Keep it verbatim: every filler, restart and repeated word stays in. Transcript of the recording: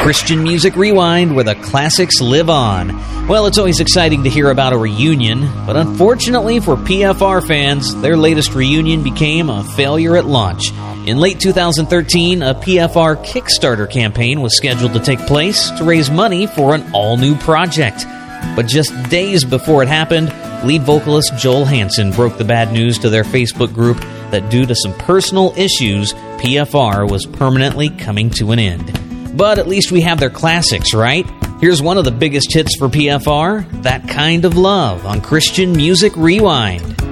Christian Music Rewind, where the classics live on. Well, it's always exciting to hear about a reunion, but unfortunately for P F R fans, their latest reunion became a failure at launch. In late two thousand thirteen, a P F R Kickstarter campaign was scheduled to take place to raise money for an all-new project. But just days before it happened, lead vocalist Joel Hansen broke the bad news to their Facebook group that due to some personal issues, P F R was permanently coming to an end. But at least we have their classics, right? Here's one of the biggest hits for P F R, That Kind of Love, on Christian Music Rewind.